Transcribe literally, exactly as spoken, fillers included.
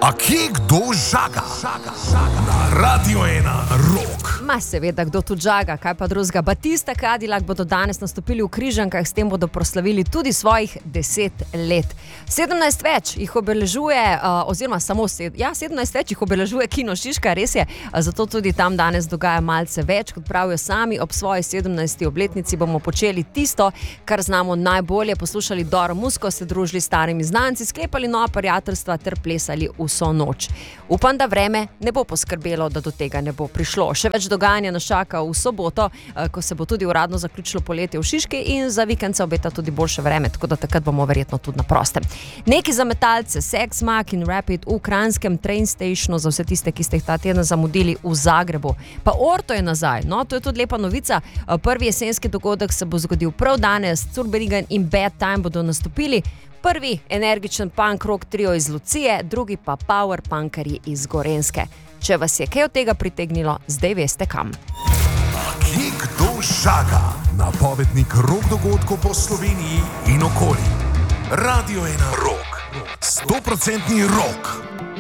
A kje kdo žaga? Na Radio ena Rock. Ma seveda, kdo tu žaga, kaj pa drugega. Batista Cadillac bodo danes nastopili v Križankah, s tem bodo proslavili tudi svojih deset let. sedemnajst več jih obeležuje, uh, oziroma samo sed, ja, sedemnajst več jih obeležuje Kino Šiška, res je, zato tudi tam danes dogaja malce več, kot pravijo sami. Ob svoji sedemnajsti obletnici bomo počeli tisto, kar znamo najbolje, poslušali dobro muziko, se družili s starimi znanci, sklepali nova prijateljstva ter plesali vso noč. Upam, da vreme ne bo poskrbelo, da do tega ne bo prišlo. Še več dogajanja nas čaka v soboto, ko se bo tudi uradno zaključilo poletje v Šiški in za vikend se obeta tudi boljše vreme, tako da takrat bomo verjetno tudi na prostem. Neki za metalce, Sex Mag in Rapid v Kranjskem Train Stationu, za vse tiste, ki ste jih ta teden zamudili v Zagrebu. Pa Orto je nazaj, no, to je tudi lepa novica. Prvi jesenski dogodek se bo zgodil prav danes, Curberigan in Bad Time bodo nastopili. Prvi energičen punk rock trio iz Lucije, drugi pa power punkerji iz Gorenjske. Če vas je kaj od tega pritegnilo, zdaj veste kam. Kje kdo žaga? Napovednik rock dogodkov po Sloveniji in okoli. Radio ena Rock. sto procentni rock.